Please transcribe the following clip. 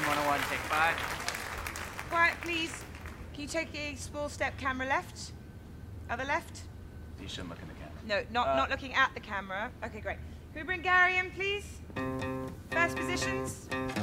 Action 101, take 5. Quiet, please. Can you take a small step camera left? Other left? You shouldn't look in the camera. No, not looking at the camera. Okay, great. Can we bring Gary in, please? First positions.